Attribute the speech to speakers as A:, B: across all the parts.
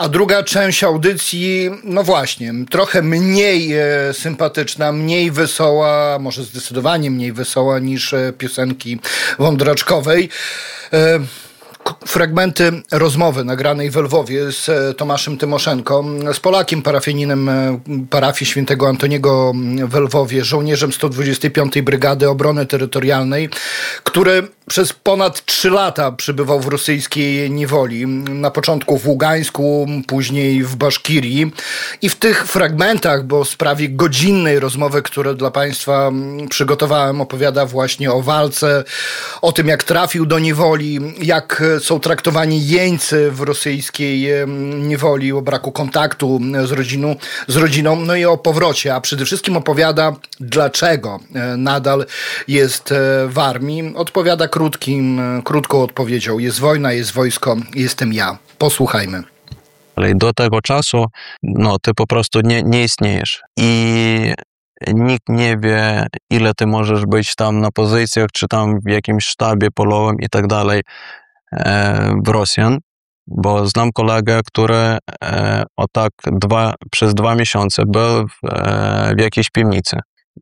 A: A druga część audycji, no właśnie, trochę mniej sympatyczna, mniej wesoła, może zdecydowanie mniej wesoła niż piosenki Wądraczkowej. Fragmenty rozmowy nagranej w Lwowie z Tomaszem Tymoszenko, z Polakiem parafianinem parafii świętego Antoniego w Lwowie, żołnierzem 125. Brygady Obrony Terytorialnej, który przez ponad 3 lata przebywał w rosyjskiej niewoli. Na początku w Ługańsku, później w Baszkirii. I w tych fragmentach, bo w sprawie godzinnej rozmowy, które dla Państwa przygotowałem, opowiada właśnie o walce, o tym, jak trafił do niewoli, jak są traktowani jeńcy w rosyjskiej niewoli, o braku kontaktu z rodziną, no i o powrocie, a przede wszystkim opowiada, dlaczego nadal jest w armii. Odpowiada krótką odpowiedzią. Jest wojna, jest wojsko, jestem ja. Posłuchajmy.
B: Ale do tego czasu, no, ty po prostu nie istniejesz. I nikt nie wie, ile ty możesz być tam na pozycjach, czy tam w jakimś sztabie polowym i tak dalej w Rosjan, bo znam kolegę, który przez 2 miesiące był w jakiejś piwnicy.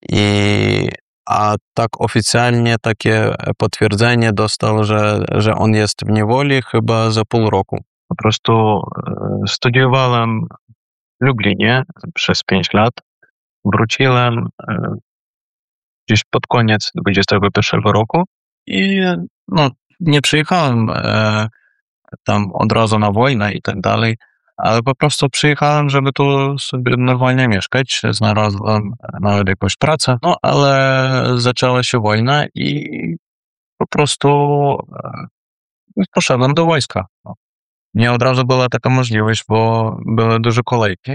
B: A tak oficjalnie takie potwierdzenie dostał, że on jest w niewoli chyba za pół roku. Po prostu studiowałem w Lublinie przez 5 lat. Wróciłem gdzieś pod koniec 21 roku i no, nie przyjechałem tam od razu na wojnę i tak dalej, ale po prostu przyjechałem, żeby tu sobie normalnie mieszkać. Znalazłem nawet jakąś pracę, no ale zaczęła się wojna i po prostu poszedłem do wojska. No. Nie od razu była taka możliwość, bo były duże kolejki.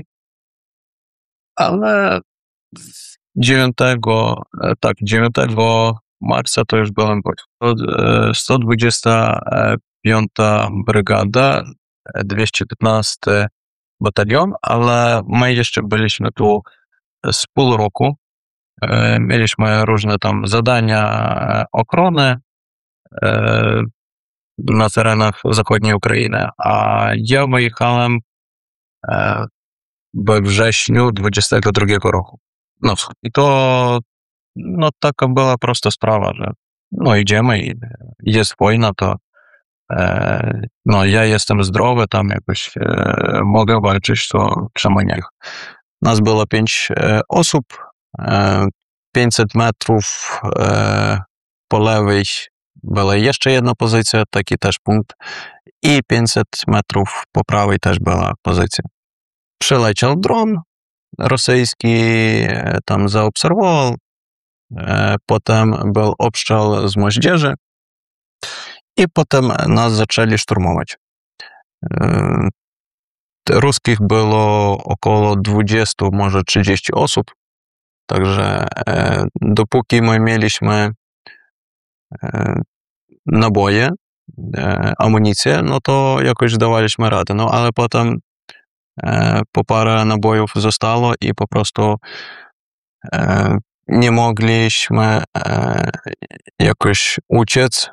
B: Ale 9 marca to już byłem w wojsku. 125 brygada, 215 batalion, ale my jeszcze byliśmy tu z pół roku. Mieliśmy różne tam zadania ochrony na terenach zachodniej Ukrainy, a ja wyjechałem we wrześniu 22 roku. No i to no taka była prosta sprawa, że no idziemy i jest wojna, to no ja jestem zdrowy, tam jakoś mogę walczyć, to czemu nie? Nas było 5 osób, 500 metrów po lewej była jeszcze jedna pozycja, taki też punkt i 500 metrów po prawej też była pozycja. Przyleciał dron rosyjski, tam zaobserwował, potem był obstrzał z moździerzy i potem nas zaczęli szturmować. Ruskich było około 20, może 30 osób, także dopóki my mieliśmy naboje, amunicję, no to jakoś dawaliśmy radę, no ale potem po parę nabojów zostało i po prostu nie mogliśmy jakoś uciec.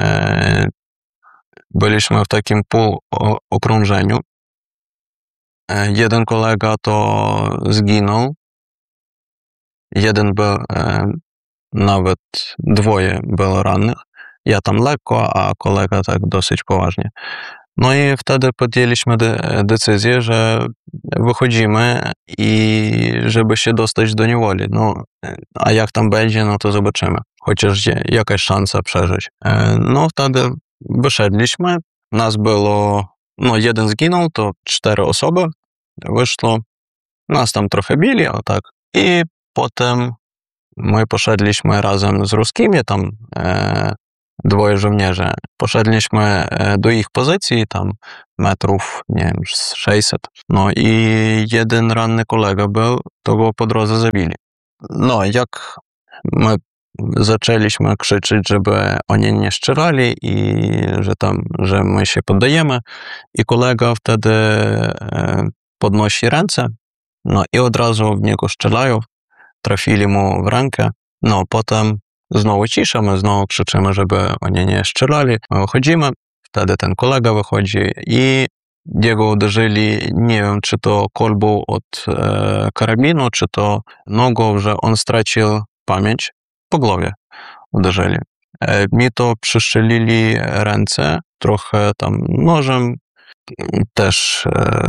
B: Byliśmy w takim półokrążeniu. Jeden kolega to zginął. Jeden był, nawet 2 było rannych. Ja tam lekko, a kolega tak dosyć poważnie. No i wtedy podjęliśmy decyzję, że wychodzimy i żeby się dostać do niewoli. No, a jak tam będzie, no to zobaczymy. Chociaż jakaś szansa przeżyć. No wtedy wyszedliśmy. Nas było, no jeden zginął, to 4 osoby wyszło. Nas tam trochę bili, o tak. I potem my poszedliśmy razem z ruskimi, tam 2 żołnierzy. Poszedliśmy do ich pozycji, tam metrów, nie wiem, 600. No i jeden ranny kolega był, to go po drodze zabili. No, jak my zaczęliśmy krzyczeć, żeby oni nie strzelali i że my się poddajemy, i kolega wtedy podnosi ręce, no i od razu w niego strzelają, trafili mu w rękę, no potem znowu cisza, my znowu krzyczymy, żeby oni nie strzelali, my wychodzimy, wtedy ten kolega wychodzi i jego uderzyli, nie wiem, czy to kolbą od karabinu, czy to nogą, że on stracił pamięć, po głowie uderzyli. Mi to przeszczelili ręce, trochę tam nożem, też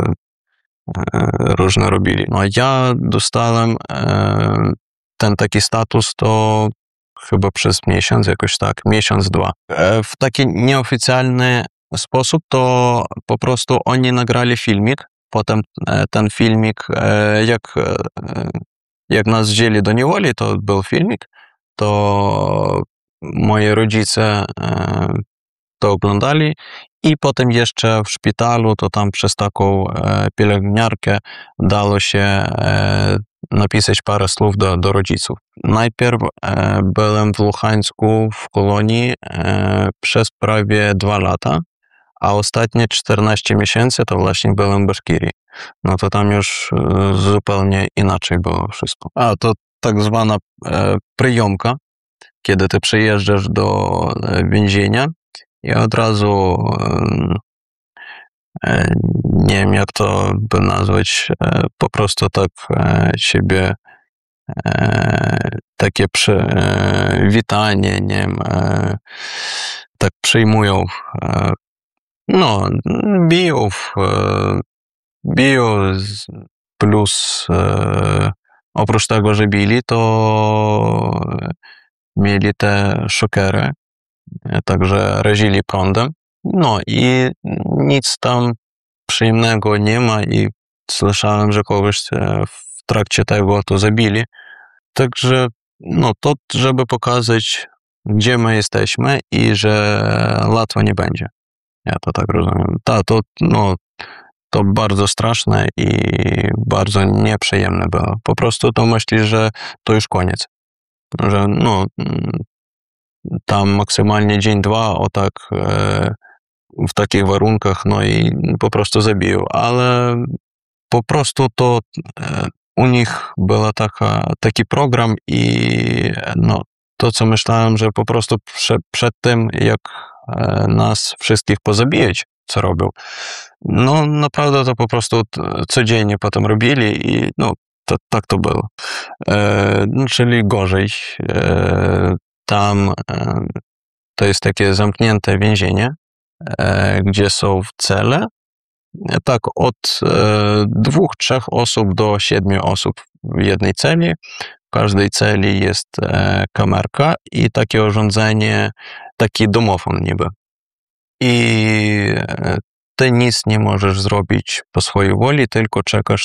B: różne robili. No ja dostałem ten taki status to chyba przez miesiąc, jakoś tak, miesiąc, dwa. W taki nieoficjalny sposób to po prostu oni nagrali filmik, potem ten filmik, jak nas wzięli do niewoli, to był filmik, to moi rodzice to oglądali i potem jeszcze w szpitalu, to tam przez taką pielęgniarkę dało się napisać parę słów do rodziców. Najpierw byłem w Luhańsku w kolonii przez prawie 2 lata, a ostatnie 14 miesięcy to właśnie byłem w Baszkirii. No to tam już zupełnie inaczej było wszystko. A to tak zwana przyjomka, kiedy ty przyjeżdżasz do więzienia i od razu nie wiem jak to by nazwać, po prostu tak siebie takie witanie, nie wiem, tak przyjmują, no, biją, plus oprócz tego, że bili, to mieli te szokery, także razili prądem. No i nic tam przyjemnego nie ma i słyszałem, że kogoś w trakcie tego to zabili. Także no to, żeby pokazać, gdzie my jesteśmy i że łatwo nie będzie. Ja to tak rozumiem. To bardzo straszne i bardzo nieprzyjemne było. Po prostu to myślisz, że to już koniec. Że tam maksymalnie dzień, dwa, o tak w takich warunkach, no i po prostu zabiją. Ale po prostu to u nich był taki program i no, to, co myślałem, że po prostu przed tym, jak nas wszystkich pozabijać, co robił, no naprawdę to po prostu codziennie potem robili i no, tak to było. Czyli gorzej. Tam to jest takie zamknięte więzienie, gdzie są cele, tak od 2-3 osób do 7 osób w jednej celi. W każdej celi jest kamerka i takie urządzenie, taki domofon niby. I ty nic nie możesz zrobić po swojej woli, tylko czekasz,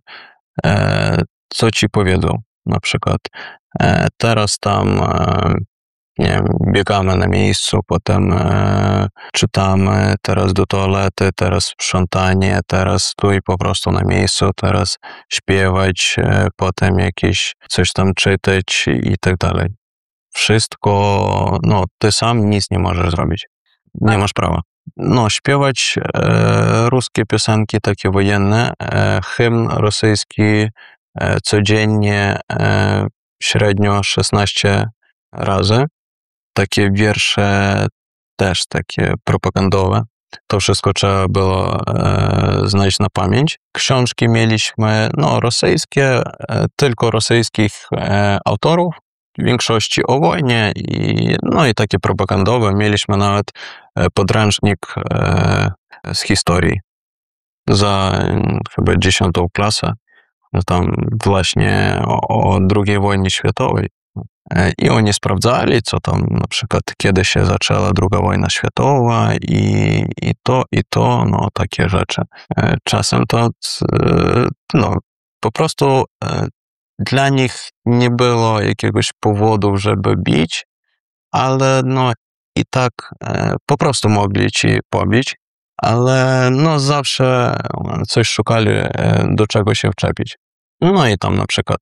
B: co ci powiedzą. Na przykład teraz tam nie wiem, biegamy na miejscu, potem czytamy, teraz do toalety, teraz sprzątanie, teraz stój po prostu na miejscu, teraz śpiewać, potem jakieś coś tam czytać i tak dalej. Wszystko, no, ty sam nic nie możesz zrobić. Nie masz prawa. No, śpiewać ruskie piosenki takie wojenne, hymn rosyjski codziennie średnio 16 razy. Takie wiersze też takie propagandowe. To wszystko trzeba było znać na pamięć. Książki mieliśmy, no, rosyjskie, tylko rosyjskich autorów, w większości o wojnie i takie propagandowe. Mieliśmy nawet podręcznik z historii za chyba 10. klasę. Tam właśnie o II wojnie światowej. I oni sprawdzali, co tam na przykład, kiedy się zaczęła II wojna światowa i to, no takie rzeczy. Czasem to, no po prostu dla nich nie było jakiegoś powodu, żeby bić, ale no i tak po prostu mogli ci pobić, ale no zawsze coś szukali, do czego się wczepić. No i tam na przykład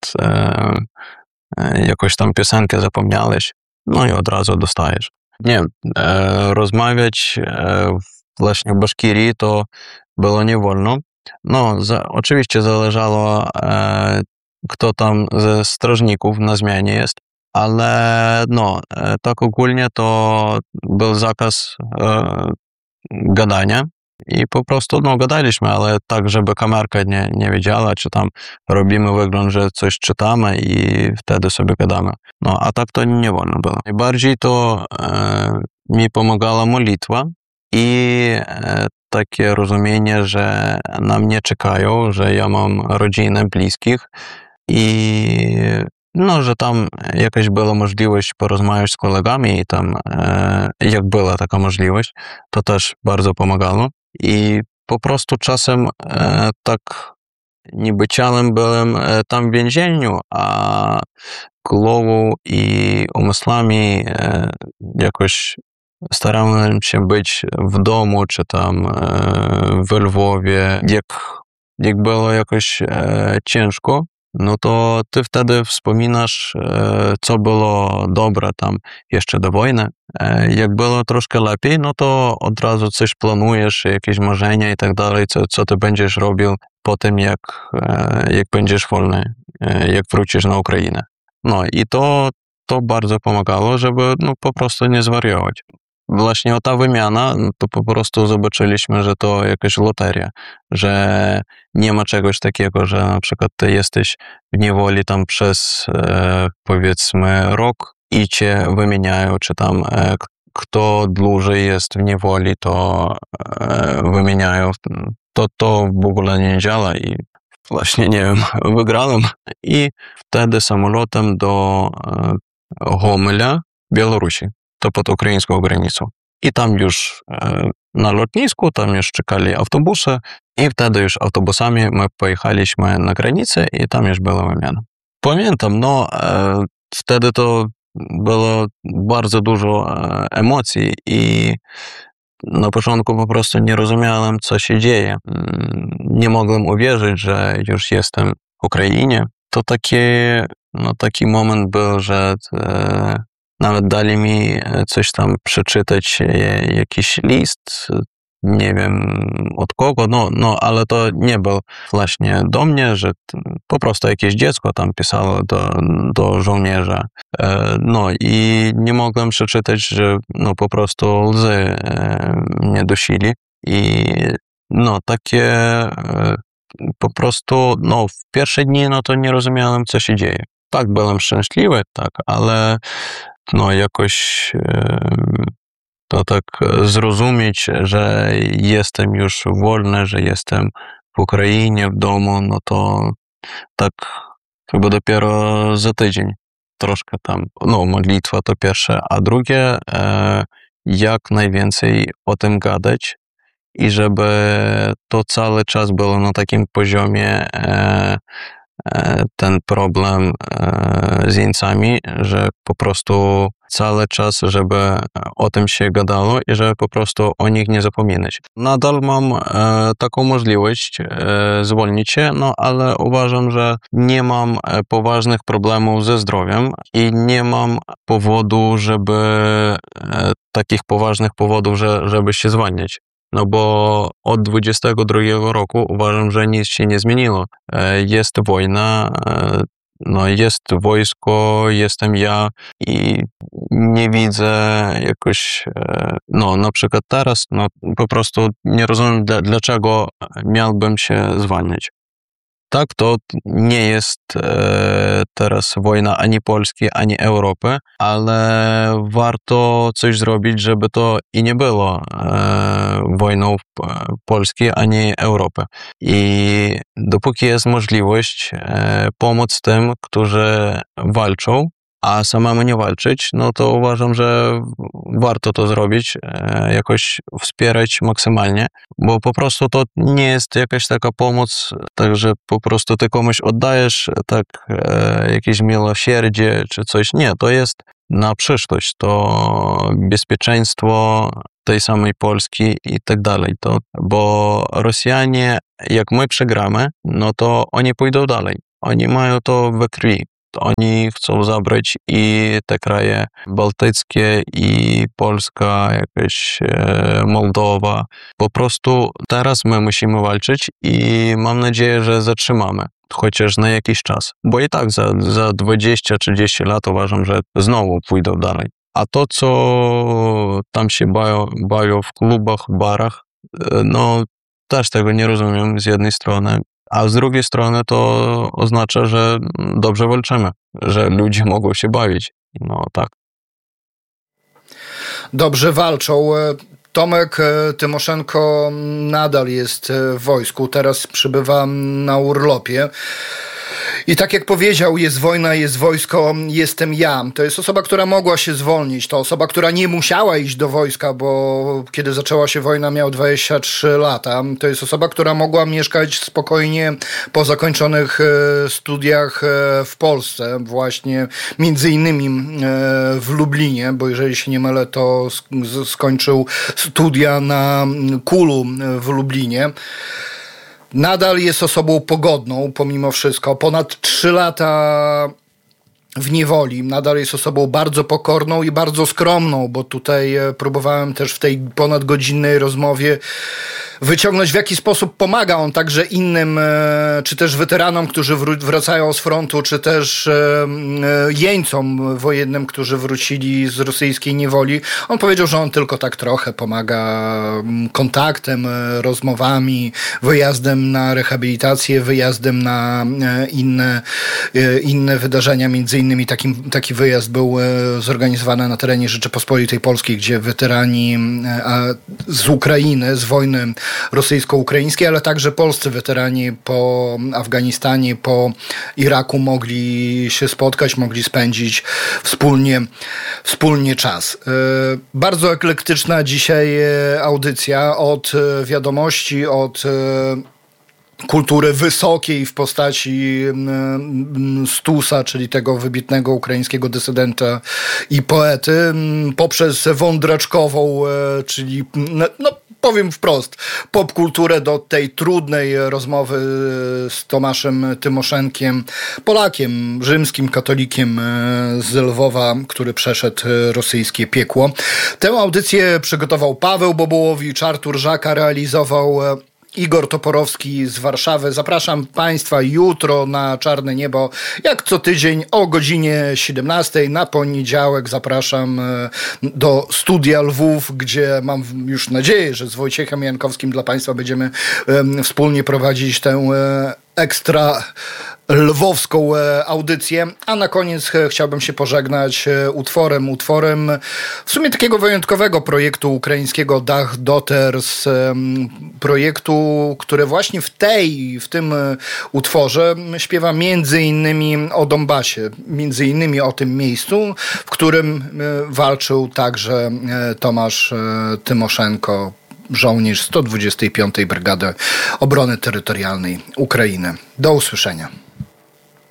B: jakoś tam piosenkę zapomniałeś, no i od razu dostajesz. Nie wiem, rozmawiać właśnie w Baszkirii to było nie wolno. No, oczywiście zależało, kto tam ze strażników na zmianie jest, ale no, tak ogólnie to był zakaz gadania. i po prostu gadaliśmy, ale tak, żeby kamerka nie wiedziała, czy tam robimy wygląd, że coś czytamy i wtedy sobie gadamy. A tak to nie wolno było. Najbardziej to mi pomagała modlitwa i takie rozumienie, że na mnie czekają, że ja mam rodzinę, bliskich i że tam jakaś była możliwość porozmawiać z kolegami i tam jak była taka możliwość, to też bardzo pomagało. I po prostu czasem tak niby ciałem byłem tam w więzieniu, a głową i umysłami jakoś starałem się być w domu, czy tam w Lwowie. Jak było jakoś ciężko, to ty wtedy wspominasz, co było dobre tam jeszcze do wojny. Jak było troszkę lepiej, to od razu coś planujesz, jakieś marzenia i tak dalej, co ty będziesz robił po tym, jak będziesz wolny, jak wrócisz na Ukrainę. I to bardzo pomagało, żeby po prostu nie zwariować. Właśnie ta wymiana, to po prostu zobaczyliśmy, że to jakaś loteria, że nie ma czegoś takiego, że na przykład ty jesteś w niewoli tam przez powiedzmy rok i cię wymieniają, czy tam kto dłużej jest w niewoli, to wymieniają. To w ogóle nie działa i właśnie, nie wiem, wygrałem. I wtedy samolotem do Гомеля, Białorusi. To pod ukraińską granicą. I tam już na lotnisku, tam już czekali autobusy i wtedy już autobusami my pojechaliśmy na granicę i tam już była wymiana. Pamiętam, wtedy to było bardzo dużo emocji i na początku po prostu nie rozumiałem, co się dzieje. Nie mogłem uwierzyć, że już jestem w Ukrainie. To taki moment był, że nawet dali mi coś tam przeczytać, jakiś list, nie wiem od kogo, ale to nie był właśnie do mnie, że po prostu jakieś dziecko tam pisało do żołnierza. I nie mogłem przeczytać, że po prostu łzy mnie dusili i takie po prostu w pierwsze dni to nie rozumiałem, co się dzieje. Tak, byłem szczęśliwy, tak, ale jakoś to tak zrozumieć, że jestem już wolny, że jestem w Ukrainie, w domu, to tak chyba dopiero za tydzień troszkę tam, modlitwa to pierwsze, a drugie, jak najwięcej o tym gadać i żeby to cały czas było na takim poziomie ten problem z jeńcami, że po prostu cały czas, żeby o tym się gadało i żeby po prostu o nich nie zapominać. Nadal mam taką możliwość zwolnić się, ale uważam, że nie mam poważnych problemów ze zdrowiem i nie mam powodu, takich poważnych powodów, żeby się zwolnić. Bo od 22 roku uważam, że nic się nie zmieniło. Jest wojna, jest wojsko, jestem ja i nie widzę jakoś, na przykład teraz, po prostu nie rozumiem, dlaczego miałbym się zwalniać. Tak, to nie jest teraz wojna ani Polski, ani Europy, ale warto coś zrobić, żeby to i nie było wojną Polski, ani Europy. I dopóki jest możliwość pomóc tym, którzy walczą, a samemu nie walczyć, to uważam, że warto to zrobić, jakoś wspierać maksymalnie, bo po prostu to nie jest jakaś taka pomoc, także po prostu ty komuś oddajesz tak jakieś miłosierdzie czy coś. Nie, to jest na przyszłość, to bezpieczeństwo tej samej Polski i tak dalej. Bo Rosjanie, jak my przegramy, to oni pójdą dalej. Oni mają to we krwi. Oni chcą zabrać i te kraje bałtyckie, i Polska, jakaś Mołdowa. Po prostu teraz my musimy walczyć i mam nadzieję, że zatrzymamy, chociaż na jakiś czas. Bo i tak za 20-30 lat uważam, że znowu pójdą dalej. A to, co tam się bawią w klubach, barach, No, też tego nie rozumiem z jednej strony, a z drugiej strony to oznacza, że dobrze walczymy, że ludzie mogą się bawić. No tak.
A: Dobrze walczą. Tomek Tymoszenko nadal jest w wojsku, teraz przybywa na urlopie. I tak jak powiedział, jest wojna, jest wojsko, jestem ja. To jest osoba, która mogła się zwolnić. To osoba, która nie musiała iść do wojska, bo kiedy zaczęła się wojna, miał 23 lata. To jest osoba, która mogła mieszkać spokojnie po zakończonych studiach w Polsce. Właśnie między innymi w Lublinie, bo jeżeli się nie mylę, to skończył studia na KUL-u w Lublinie. Nadal jest osobą pogodną, pomimo wszystko. Ponad 3 lata w niewoli. Nadal jest osobą bardzo pokorną i bardzo skromną, bo tutaj próbowałem też w tej ponadgodzinnej rozmowie wyciągnąć, w jaki sposób pomaga on także innym, czy też weteranom, którzy wracają z frontu, czy też jeńcom wojennym, którzy wrócili z rosyjskiej niewoli. On powiedział, że on tylko tak trochę pomaga kontaktem, rozmowami, wyjazdem na rehabilitację, wyjazdem na inne wydarzenia. Między innymi taki wyjazd był zorganizowany na terenie Rzeczypospolitej Polskiej, gdzie weterani z Ukrainy, z wojny rosyjsko-ukraińskiej, ale także polscy weterani po Afganistanie, po Iraku mogli się spotkać, mogli spędzić wspólnie czas. Bardzo eklektyczna dzisiaj audycja, od wiadomości, od kultury wysokiej w postaci Stusa, czyli tego wybitnego ukraińskiego dysydenta i poety, poprzez wądraczkową, czyli powiem wprost, popkulturę, do tej trudnej rozmowy z Tomaszem Tymoszenkiem, Polakiem, rzymskim katolikiem z Lwowa, który przeszedł rosyjskie piekło. Tę audycję przygotował Paweł Bobołowicz, Artur Żaka realizował, Igor Toporowski z Warszawy. Zapraszam Państwa jutro na Czarne Niebo, jak co tydzień o godzinie 17. Na poniedziałek zapraszam do Studia Lwów, gdzie mam już nadzieję, że z Wojciechem Jankowskim dla Państwa będziemy wspólnie prowadzić tę ekstra lwowską audycję, a na koniec chciałbym się pożegnać utworem w sumie takiego wyjątkowego projektu ukraińskiego Dach Doters, projektu, który właśnie w tym utworze śpiewa między innymi o Donbasie, między innymi o tym miejscu, w którym walczył także Tomasz Tymoszenko, żołnierz 125. Brygady Obrony Terytorialnej Ukrainy. Do usłyszenia.